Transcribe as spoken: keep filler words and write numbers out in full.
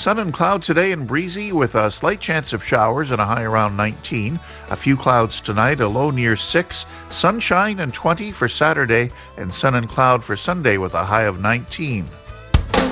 sun and cloud today and breezy with a slight chance of showers and a high around nineteen. A few clouds tonight, a low near six. Sunshine and twenty for Saturday, and sun and cloud for Sunday with a high of nineteen.